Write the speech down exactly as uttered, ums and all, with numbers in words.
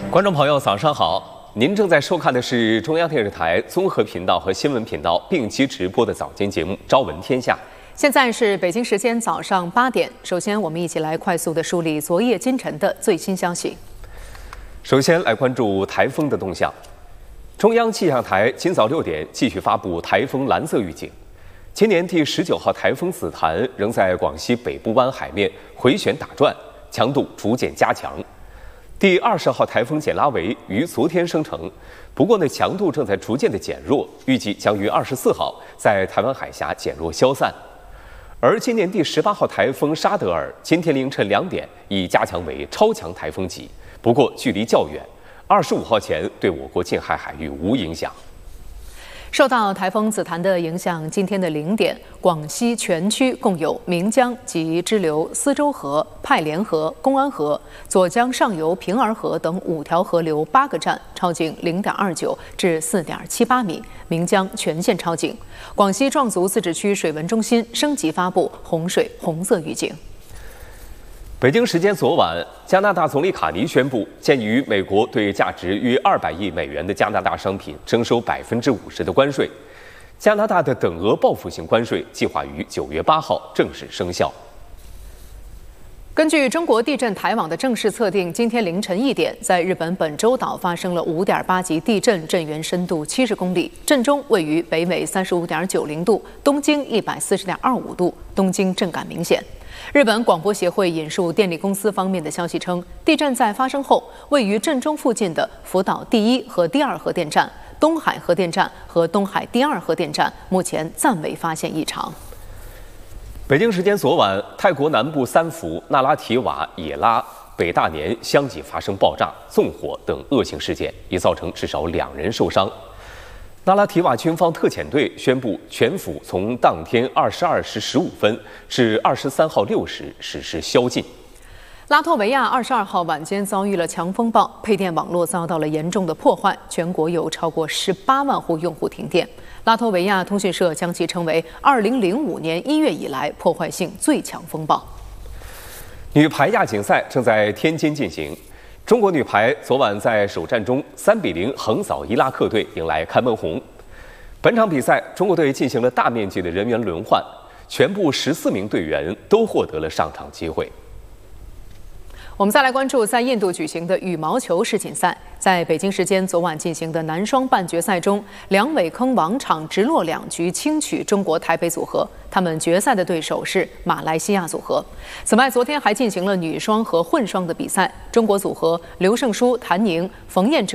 观众朋友，早上好！您正在收看的是中央电视台综合频道和新闻频道并机直播的早间节目《朝闻天下》。 现在是北京时间早上八点。首先，我们一起来快速的梳理昨夜今晨的最新消息。 首先来关注台风的动向。中央气象台今早六点继续发布台风蓝色预警。今年第十九号台风紫檀仍在广西北部湾海面回旋打转，强度逐渐加强。第二十号台风简拉维于昨天生成，不过呢强度正在逐渐的减弱，预计将于二十四号在台湾海峡减弱消散。而今年第十八号台风沙德尔今天凌晨两点已加强为超强台风级，不过距离较远，二十五号前对我国近海海域无影响。 受到台风紫檀的影响，今天的零点，广西全区共有岷江及支流思州河、派连河、公安河、左江上游平儿河等五条河流八个站超警零点二九至四点七八米，岷江全线超警。广西壮族自治区水文中心升级发布洪水红色预警。 北京时间昨晚，加拿大总理卡尼宣布，鉴于美国对价值约二百亿美元的加拿大商品征收百分之五十的关税，加拿大的等额报复性关税计划于九月八号正式生效。 根据中国地震台网的正式测定，今天凌晨一点，在日本本州岛发生了五点八级地震，震源深度七十公里，震中位于北纬三十五点九零度，东经一百四十点二五度，东经震感明显。日本广播协会引述电力公司方面的消息称，地震在发生后，位于震中附近的福岛第一和第二核电站、东海核电站和东海第二核电站目前暂未发现异常。 北京时间昨晚，泰国南部三府那拉提瓦、野拉、北大年相继发生爆炸、纵火等恶性事件，已造成至少两人受伤。那拉提瓦军方特遣队宣布，全府从当天二十二时十五分至二十三号六时实施宵禁。 拉脱维亚二十二号晚间遭遇了强风暴，配电网络遭到了严重的破坏，全国有超过十八万户用户停电。拉脱维亚通讯社将其称为二零零五年一月以来破坏性最强风暴。 女排亚锦赛正在天津进行。中国女排昨晚在首战中三比零横扫伊拉克队，迎来开门红。本场比赛，中国队进行了大面积的人员轮换，全部十四名队员都获得了上场机会。 我们再来关注在印度举行的羽毛球世锦赛。在北京时间昨晚进行的男双半决赛中，梁伟铿王昶直落两局轻取中国台北组合，他们决赛的对手是马来西亚组合。此外，昨天还进行了女双和混双的比赛，中国组合刘胜书、谭宁、冯彦哲